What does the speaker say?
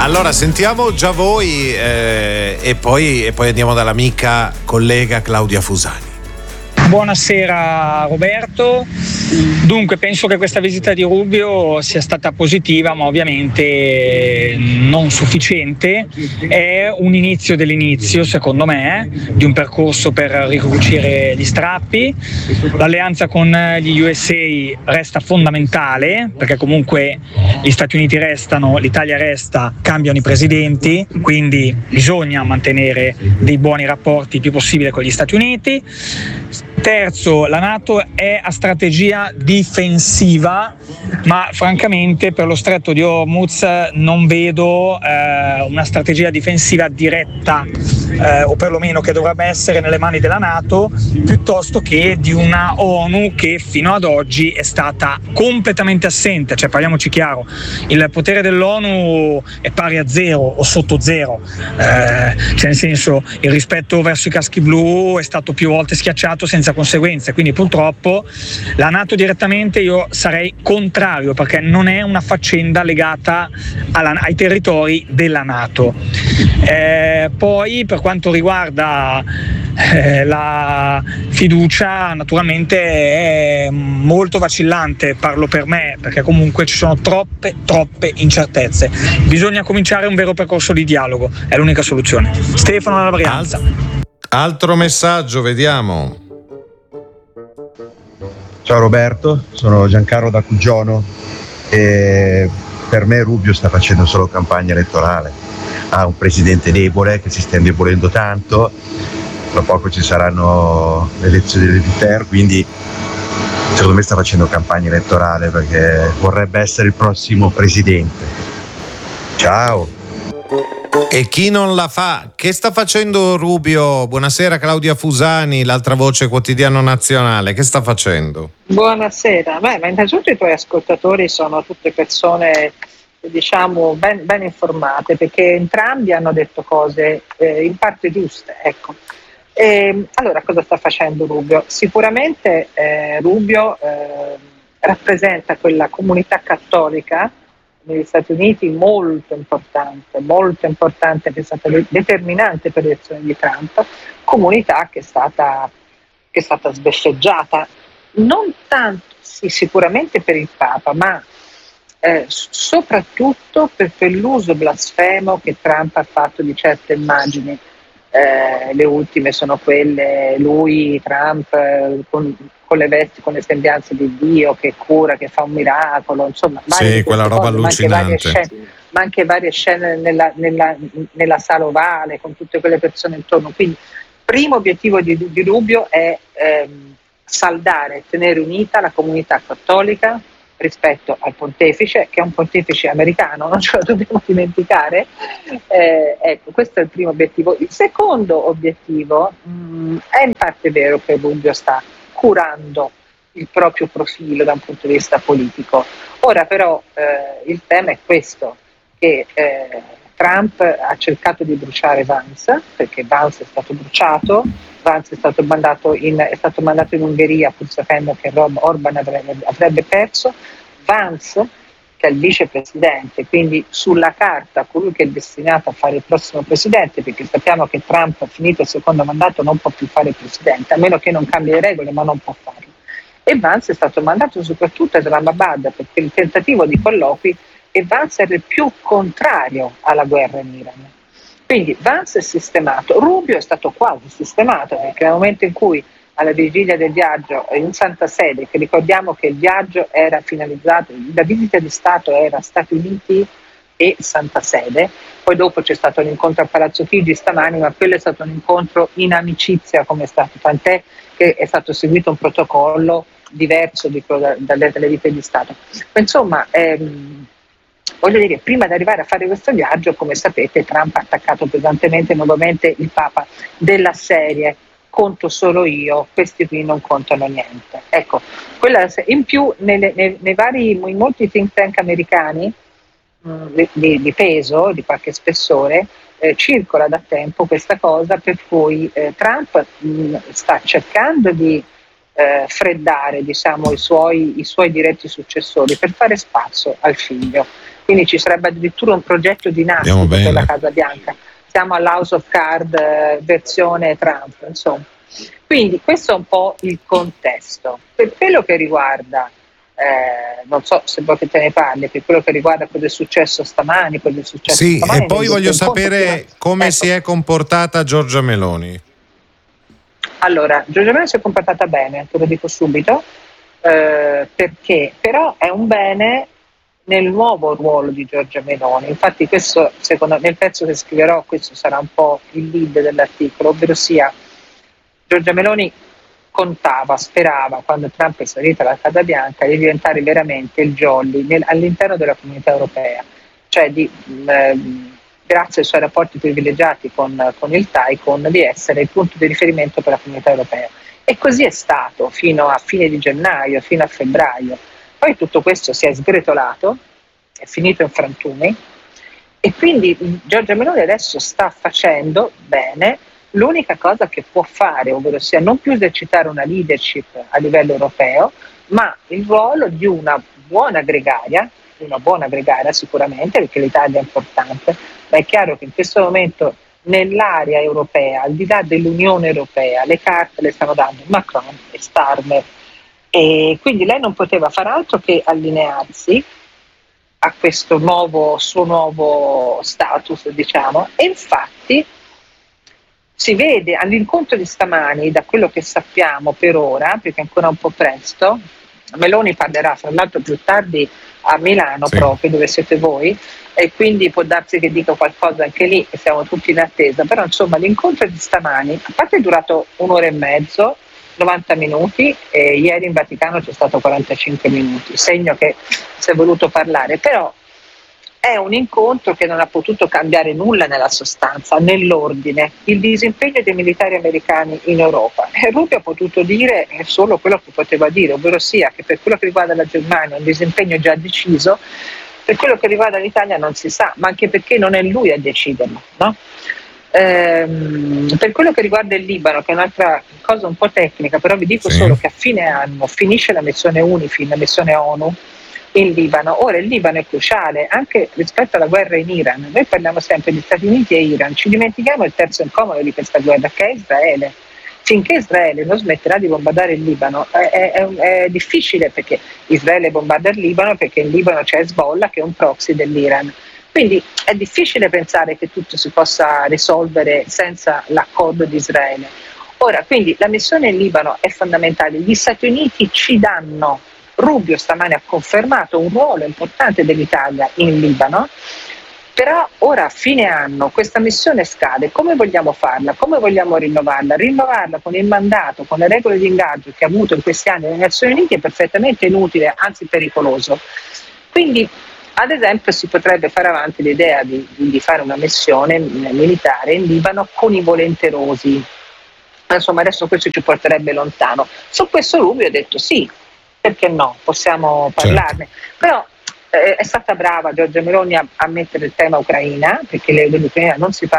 Allora sentiamo già voi e poi andiamo dall'amica collega Claudia Fusani. Buonasera Roberto. Dunque penso che questa visita di Rubio sia stata positiva, ma ovviamente non sufficiente. È un inizio dell'inizio, secondo me, di un percorso per ricucire gli strappi. L'alleanza con gli USA resta fondamentale, perché comunque gli Stati Uniti restano, l'Italia resta, cambiano i presidenti, quindi bisogna mantenere dei buoni rapporti il più possibile con gli Stati Uniti. Terzo, la NATO è a strategia difensiva, ma francamente per lo stretto di Hormuz non vedo una strategia difensiva diretta, o perlomeno che dovrebbe essere nelle mani della NATO, piuttosto che di una ONU che fino ad oggi è stata completamente assente. Cioè, parliamoci chiaro, il potere dell'ONU è pari a zero o sotto zero, cioè nel senso, il rispetto verso i caschi blu è stato più volte schiacciato senza conseguenze, quindi purtroppo la NATO direttamente io sarei contrario, perché non è una faccenda legata ai territori della NATO. Poi per quanto riguarda la fiducia, naturalmente è molto vacillante, parlo per me, perché comunque ci sono troppe incertezze. Bisogna cominciare un vero percorso di dialogo, è l'unica soluzione. Stefano dalla Brianza. Altro messaggio, vediamo. Ciao Roberto, sono Giancarlo da Cuggiono e per me Rubio sta facendo solo campagna elettorale. Ha un presidente debole che si sta indebolendo tanto, tra poco ci saranno le elezioni dell'Inter, quindi secondo me sta facendo campagna elettorale perché vorrebbe essere il prossimo presidente. Ciao! E chi non la fa? Che sta facendo Rubio? Buonasera Claudia Fusani, l'altra voce quotidiano nazionale. Che sta facendo? Buonasera. Ma innanzitutto i tuoi ascoltatori sono tutte persone, diciamo, ben informate, perché entrambi hanno detto cose in parte giuste. Ecco. Allora, cosa sta facendo Rubio? Sicuramente Rubio rappresenta quella comunità cattolica negli Stati Uniti molto importante, che è stata determinante per l'elezione di Trump, comunità che è stata sbeffeggiata, non tanto, sì, sicuramente per il Papa, ma soprattutto per quell'uso blasfemo che Trump ha fatto di certe immagini. Le ultime sono quelle, lui, Trump, con le vesti, con le sembianze di Dio, che cura, che fa un miracolo, insomma, sì, quella roba allucinante. Ma anche varie scene nella sala ovale, con tutte quelle persone intorno. Quindi, primo obiettivo di Rubio è saldare, tenere unita la comunità cattolica rispetto al pontefice, che è un pontefice americano, non ce lo dobbiamo dimenticare. Ecco, questo è il primo obiettivo. Il secondo obiettivo è in parte vero che Rubio sta curando il proprio profilo da un punto di vista politico. Ora però il tema è questo, che Trump ha cercato di bruciare Vance, perché Vance è stato bruciato, Vance è stato mandato in Ungheria pur sapendo che Orban avrebbe perso. Vance, che è il vicepresidente, quindi sulla carta colui che è destinato a fare il prossimo presidente, perché sappiamo che Trump, finito il secondo mandato, non può più fare il presidente, a meno che non cambi le regole, ma non può farlo. E Vance è stato mandato soprattutto a Islamabad per il tentativo di colloqui, e Vance era il più contrario alla guerra in Iran. Quindi Vance è sistemato, Rubio è stato quasi sistemato, perché nel momento in cui alla vigilia del viaggio in Santa Sede, che ricordiamo che il viaggio era finalizzato, la visita di Stato era Stati Uniti e Santa Sede, poi dopo c'è stato l'incontro a Palazzo Chigi stamani, ma quello è stato un incontro in amicizia come è stato, tant'è che è stato seguito un protocollo diverso di quello dalle visite di Stato. Ma insomma, voglio dire, prima di arrivare a fare questo viaggio, come sapete, Trump ha attaccato pesantemente nuovamente il Papa, della serie conto solo io, questi qui non contano niente. Ecco, in più in molti think tank americani di peso, di qualche spessore, circola da tempo questa cosa per cui Trump sta cercando di freddare, diciamo, i suoi diretti successori per fare spazio al figlio. quindi ci sarebbe addirittura un progetto dinastico per la Casa Bianca. Siamo all'House of Cards versione Trump, insomma. Quindi questo è un po' il contesto. Per quello che riguarda, non so se vuoi che te ne parli, per quello che riguarda cosa è successo stamani, e poi voglio sapere come si è comportata Giorgia Meloni. Allora, Giorgia Meloni si è comportata bene, te lo dico subito, perché però è un bene nel nuovo ruolo di Giorgia Meloni. Infatti questo, secondo me, nel pezzo che scriverò, questo sarà un po' il lead dell'articolo, ovvero sia Giorgia Meloni contava, sperava, quando Trump è salito alla Casa Bianca, di diventare veramente il jolly all'interno della comunità europea, cioè grazie ai suoi rapporti privilegiati con il TAICON, di essere il punto di riferimento per la comunità europea. E così è stato fino a fine di gennaio, fino a febbraio. Poi tutto questo si è sgretolato, è finito in frantumi, e quindi Giorgia Meloni adesso sta facendo bene l'unica cosa che può fare, ovvero sia non più esercitare una leadership a livello europeo, ma il ruolo di una buona gregaria sicuramente, perché l'Italia è importante, ma è chiaro che in questo momento nell'area europea, al di là dell'Unione Europea, le carte le stanno dando Macron e Starmer, e quindi lei non poteva far altro che allinearsi a questo suo nuovo status, diciamo, e infatti si vede all'incontro di stamani, da quello che sappiamo per ora, perché è ancora un po' presto. Meloni parlerà fra l'altro più tardi a Milano, proprio dove siete voi, e quindi può darsi che dica qualcosa anche lì, e siamo tutti in attesa. Però insomma l'incontro di stamani, a parte è durato 1 ora e mezzo, 90 minuti, e ieri in Vaticano c'è stato 45 minuti, segno che si è voluto parlare, però è un incontro che non ha potuto cambiare nulla nella sostanza, nell'ordine, il disimpegno dei militari americani in Europa. E Rubio ha potuto dire solo quello che poteva dire, ovvero sia che per quello che riguarda la Germania è un disimpegno già deciso, per quello che riguarda l'Italia non si sa, ma anche perché non è lui a deciderlo, no? Per quello che riguarda il Libano, che è un'altra cosa un po' tecnica, però vi dico solo che a fine anno finisce la missione UNIFIL, la missione ONU, in Libano. Ora il Libano è cruciale anche rispetto alla guerra in Iran. Noi parliamo sempre di Stati Uniti e Iran, ci dimentichiamo il terzo incomodo di questa guerra, che è Israele. Finché Israele non smetterà di bombardare il Libano è difficile, perché Israele bombarda il Libano perché in Libano c'è Hezbollah, che è un proxy dell'Iran. Quindi è difficile pensare che tutto si possa risolvere senza l'accordo di Israele. Ora, quindi la missione in Libano è fondamentale. Gli Stati Uniti ci danno, Rubio stamane ha confermato un ruolo importante dell'Italia in Libano, però ora a fine anno questa missione scade. Come vogliamo farla? Come vogliamo rinnovarla? Rinnovarla con il mandato, con le regole di ingaggio che ha avuto in questi anni le Nazioni Unite è perfettamente inutile, anzi pericoloso. Quindi ad esempio si potrebbe fare avanti l'idea di fare una missione militare in Libano con i volenterosi. Insomma, adesso questo ci porterebbe lontano. Su questo Rubio ha detto sì, perché no, possiamo parlarne. Però è stata brava Giorgia Meloni a mettere il tema Ucraina, perché dell'Ucraina non si parla